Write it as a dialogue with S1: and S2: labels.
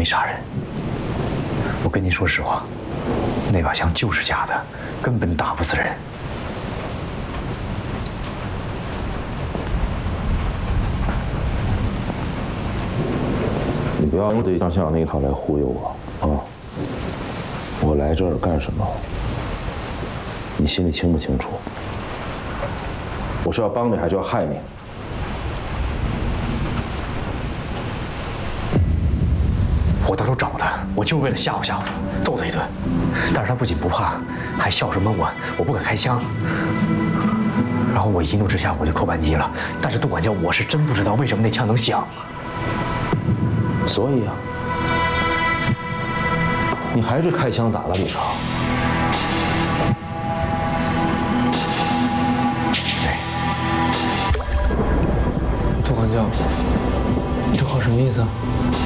S1: 没杀人。我跟您说实话，那把枪就是假的，根本打不死人。
S2: 你不要用对象那一套来忽悠我啊！我来这儿干什么？你心里清不清楚？我是要帮你，还是要害你？
S1: 我当初找他，我就为了吓唬吓唬他，揍他一顿。但是他不仅不怕，还笑着蒙我不敢开枪。然后我一怒之下我就扣扳机了。但是杜管教，我是真不知道为什么那枪能响。
S2: 所以啊，你还是开枪打了李超。
S1: 对。
S3: 杜管教，你这话什么意思啊？